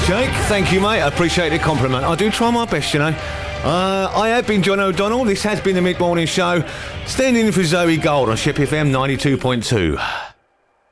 Jake. Thank you, mate. I appreciate the compliment. I do try my best, you know. I have been John O'Donnell. This has been the Mid-Morning Show. Standing in for Zoe Gold on Ship FM 92.2.